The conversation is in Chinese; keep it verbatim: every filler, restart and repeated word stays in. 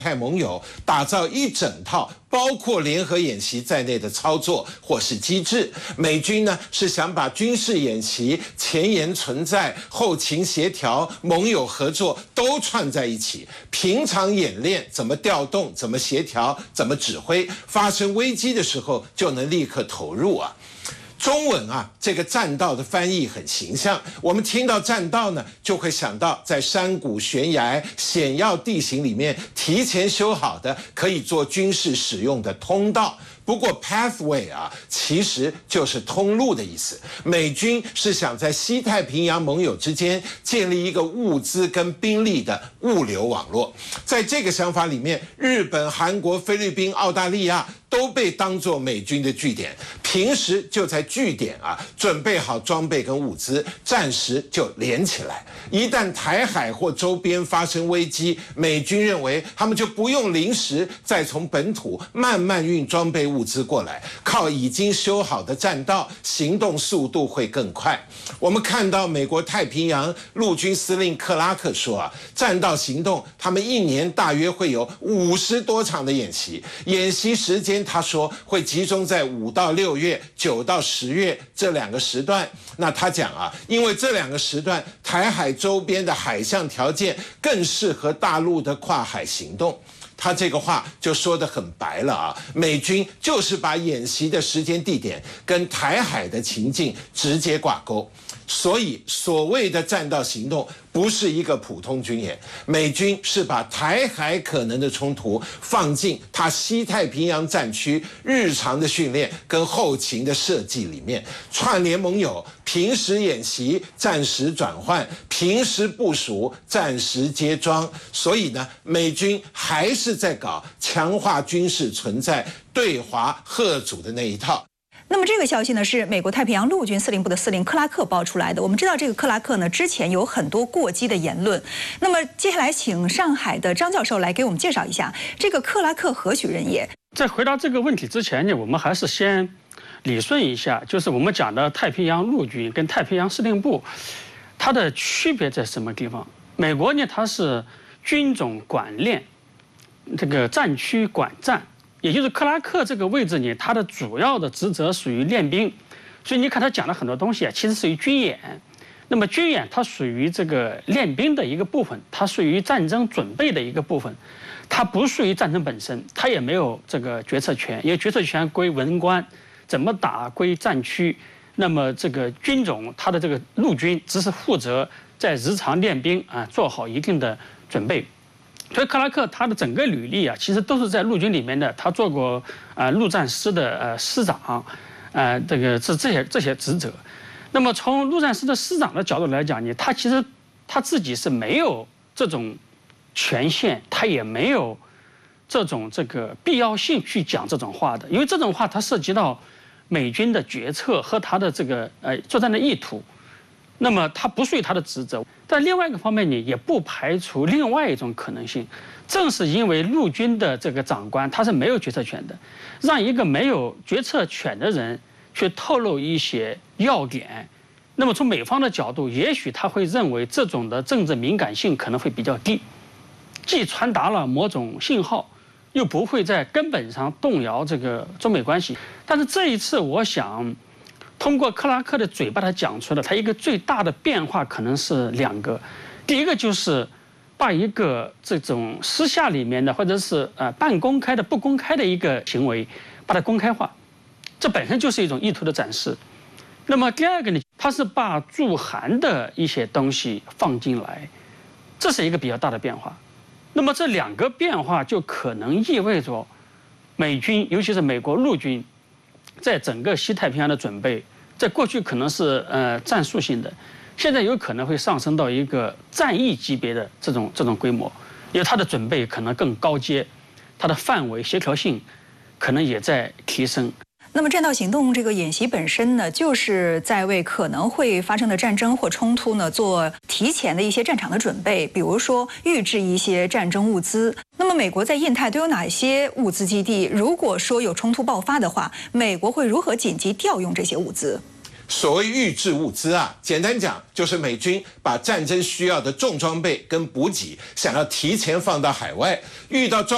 派盟友打造一整套包括联合演习在内的操作或是机制。美军呢是想把军事演习、前沿存在、后勤协调、盟友合作都串在一起。平常演练怎么调动、怎么协调、怎么指挥，发生危机的时候就能立刻投入啊。中文啊，这个栈道的翻译很形象。我们听到栈道呢，就会想到在山谷、悬崖、险要地形里面提前修好的可以做军事使用的通道。不过 pathway 啊，其实就是通路的意思。美军是想在西太平洋盟友之间建立一个物资跟兵力的物流网络。在这个想法里面，日本、韩国、菲律宾、澳大利亚都被当作美军的据点，平时就在据点啊准备好装备跟物资，暂时就连起来。一旦台海或周边发生危机，美军认为他们就不用临时再从本土慢慢运装备物资过来，靠已经修好的栈道，行动速度会更快。我们看到美国太平洋陆军司令克拉克说啊，栈道行动他们一年大约会有五十多场的演习，演习时间他说会集中在五到六月、九到十月这两个时段。那他讲啊，因为这两个时段台海周边的海象条件更适合大陆的跨海行动。他这个话就说得很白了啊，美军就是把演习的时间地点跟台海的情境直接挂钩。所以所谓的栈道行动不是一个普通军演，美军是把台海可能的冲突放进他西太平洋战区日常的训练跟后勤的设计里面，串联盟友，平时演习，暂时转换，平时部署，暂时接装。所以呢，美军还是在搞强化军事存在、对华嚇阻的那一套。 那么这个消息呢，是美国太平洋陆军司令部的司令克拉克爆出来的。我们知道这个克拉克呢，之前有很多过激的言论。那么接下来请上海的张教授来给我们介绍一下，这个克拉克何许人也？ 在回答这个问题之前呢，我们还是先理顺一下，就是我们讲的太平洋陆军跟太平洋司令部，它的区别在什么地方？美国呢，它是军种管练，这个战区管战。也就是克拉克这个位置呢，他的主要的职责属于练兵，所以你看他讲了很多东西啊，其实属于军演。那么军演它属于这个练兵的一个部分，它属于战争准备的一个部分，它不属于战争本身，它也没有这个决策权，因为决策权归文官，怎么打归战区。那么这个军种，它的这个陆军只是负责在日常练兵啊，做好一定的准备。所以克拉克他的整个履历啊，其实都是在陆军里面的。他做过呃陆战师的呃师长，呃这个这这些这些职责。那么从陆战师的师长的角度来讲呢，他其实他自己是没有这种权限，他也没有这种这个必要性去讲这种话的，因为这种话它涉及到美军的决策和他的这个呃作战的意图。那么他不属于他的职责，但另外一个方面呢，也不排除另外一种可能性。正是因为陆军的这个长官他是没有决策权的，让一个没有决策权的人去透露一些要点，那么从美方的角度，也许他会认为这种的政治敏感性可能会比较低，既传达了某种信号，又不会在根本上动摇这个中美关系。但是这一次，我想通过克拉克的嘴把他讲出了，他一个最大的变化可能是两个。第一个就是把一个这种私下里面的或者是呃半公开的不公开的一个行为把它公开化，这本身就是一种意图的展示。那么第二个呢，他是把驻韩的一些东西放进来，这是一个比较大的变化。那么这两个变化就可能意味着美军，尤其是美国陆军在整个西太平洋的准备，在过去可能是呃战术性的，现在有可能会上升到一个战役级别的这种这种规模，因为它的准备可能更高阶，它的范围协调性可能也在提升。 那么栈道行动这个演习本身呢，就是在为可能会发生的战争或冲突呢做提前的一些战场的准备，比如说预制一些战争物资。那么美国在印太都有哪些物资基地？如果说有冲突爆发的话，美国会如何紧急调用这些物资？ 所谓预制物资啊，简单讲就是美军把战争需要的重装备跟补给想要提前放到海外，遇到状